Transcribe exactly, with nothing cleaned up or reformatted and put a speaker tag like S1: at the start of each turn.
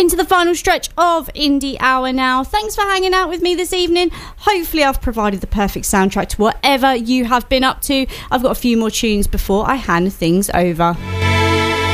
S1: into the final stretch of Indie Hour now. Thanks for hanging out with me this evening. Hopefully I've provided the perfect soundtrack to whatever you have been up to. I've got a few more tunes before I hand things over.